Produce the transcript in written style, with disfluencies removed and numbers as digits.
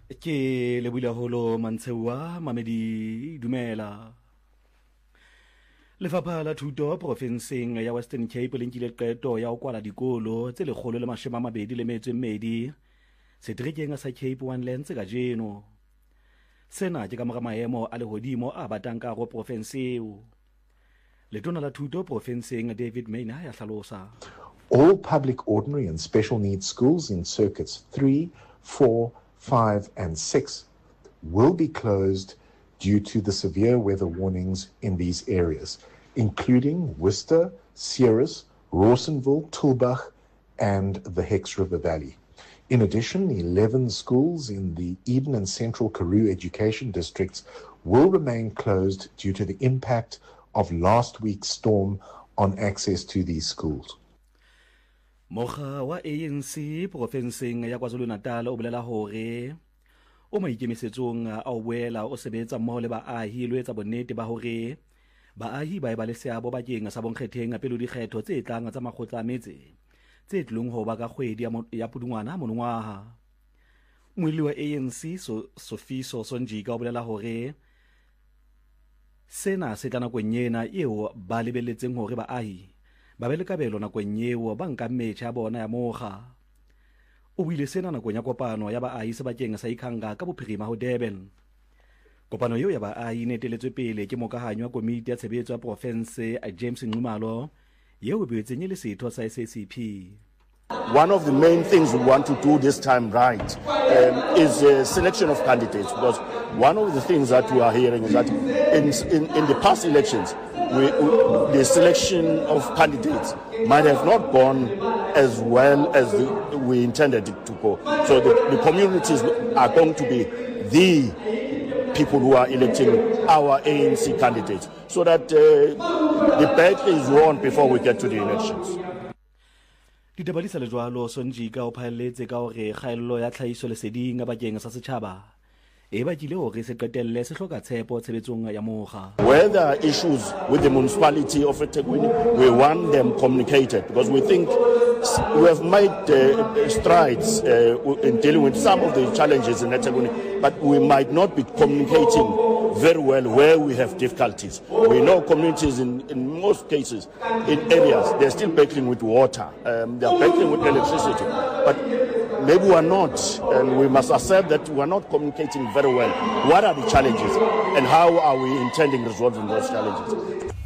Ke lebula holo Mantshewa Mamedi dumela. Lefapha la Thuto profenseng ya Western Cape le nkile qeto ya ho kwala dikolo tse 122 seterekeng sa Cape Winelands ka jeno. Sena ke ka mora maemo a lehodimo a batang ka go profenseng. Letona la Thuto profenseng David Maina ya hlalosa. All public ordinary and special needs schools in circuits 3, 4, 5 and 6 will be closed due to the severe weather warnings in these areas, including Worcester, Ceres, Rawsonville, Tulbagh and the Hex River Valley. In addition, 11 schools in the Eden and Central Karoo education districts will remain closed due to the impact of last week's storm on access to these schools. Moga wa ANC profenseng ya KwaZulu-Natal o bolela hore o maikemisetsong a o boela o sebetsa mmoho le baahi lo etsa bonnete ba hore baahi ba e ba le seabo bakeng sa bonkgetheng a pelo dikgetho tse tlang tsa makgotla a metse tse tlong ho ba ka kgwedi ya Pudungwana monongwaha. Moili wa ANC Sofiso Sonjika o bolela hore sena se tla nakong ena eo ba lebelletseng hore baahi ba be le kabelo nakong eo ba nka metjha bona ya moga. O buile sena nakong ya kopano ya baahi sebakeng sa Ikhanga ka bophirima ho Durban. Kopano eo ya baahi ne teletswe pele ke mokahanyo wa komiti ya tshebetso ya profense James Nxumalo eo boetseng le setho sa SACP. One of the main things we want to do this time right is selection of candidates, because one of the things that we are hearing is that in the past elections, the selection of candidates might have not gone as well as we intended it to go. So the communities are going to be the people who are electing our ANC candidates, so that the battle is won before we get to the elections. Ditabalisa le jwalo Sonjika o phaelletse ka hore kgaello ya tlhahiso leseding bakeng sa setjhaba e bakile hore se qetelle se hloka tshepo tshebetsong ya moga. Where there are issues with the municipality of eThekwini, we want them communicated, because we think we have made strides in dealing with some of the challenges in eThekwini, but we might not be communicating very well where we have difficulties. We know communities in most cases, in areas, they're still battling with water, they're battling with electricity, but maybe we are not, and we must accept that we are not communicating very well. What are the challenges and how are we intending resolving those challenges?